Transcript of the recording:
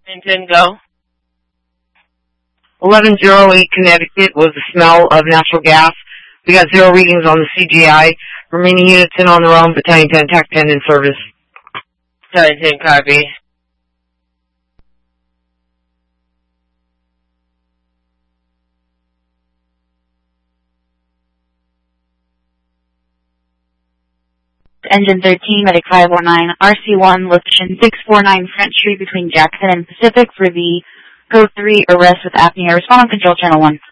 Engine go. 1108 Connecticut was the smell of natural gas. We got 0 readings on the CGI. Remaining units in on their own. Battalion 10, TAC 10 in service. Battalion 10, copy. Engine 13, Medic 519, RC1, location 649 Front Street between Jackson and Pacific for the Code 3 arrest with apnea. Respond on Control Channel 1.